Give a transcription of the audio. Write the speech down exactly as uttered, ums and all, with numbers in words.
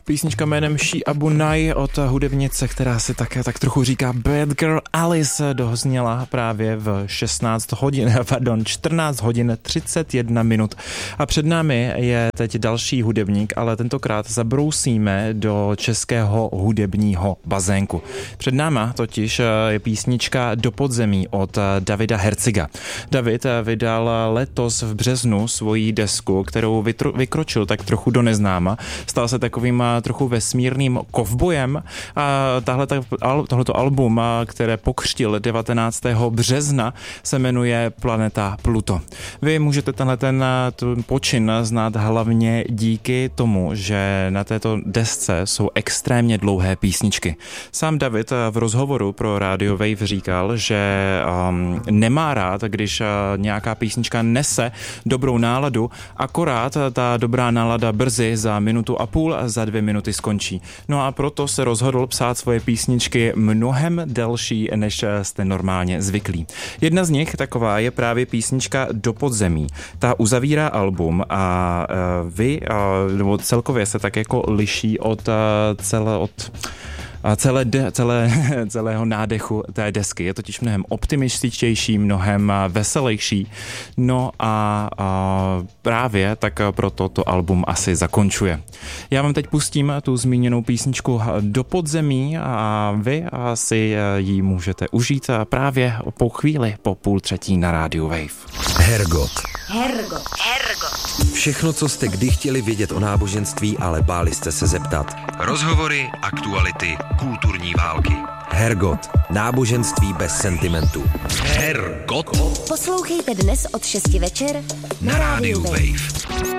Písnička jménem She Abu Nai od hudebnice, která si také tak trochu říká Bad Girl Alice, dozněla právě v šestnáct hodin, pardon, čtrnáct hodin třicet jedna minut. A před námi je teď další hudebník, ale tentokrát zabrousíme do českého hudebního bazénku. Před náma totiž je písnička Do podzemí od Davida Herziga. David vydal letos v březnu svoji desku, kterou vytro- vykročil tak trochu do neznáma. Stal se takovým trochu vesmírným kovbojem a tohleto album, které pokřtil devatenáctého března, se jmenuje Planeta Pluto. Vy můžete tenhle ten počin znát hlavně díky tomu, že na této desce jsou extrémně dlouhé písničky. Sám David v rozhovoru pro Radio Wave říkal, že um, nemá rád, když uh, nějaká písnička nese dobrou náladu, akorát ta dobrá nálada brzy za minutu a půl a za dvě minuty skončí. No a proto se rozhodl psát svoje písničky mnohem delší, než jste normálně zvyklí. Jedna z nich taková je právě písnička Do podzemí. Ta uzavírá album a uh, vy, uh, nebo celkově se tak jako liší od uh, celé, od a celé, de, celé, celého nádechu té desky. Je totiž mnohem optimističtější, mnohem veselější. No a, a právě tak proto to album asi zakončuje. Já vám teď pustím tu zmíněnou písničku Do podzemí a vy si ji můžete užít právě po chvíli po půl třetí na Radio Wave. Hergot. Hergot. Hergot. Všechno, co jste kdy chtěli vědět o náboženství, ale báli jste se zeptat. Rozhovory, aktuality, kulturní války. Hergot. Náboženství bez sentimentu. Hergot. Poslouchejte dnes od šesti večer na rádiu Wave.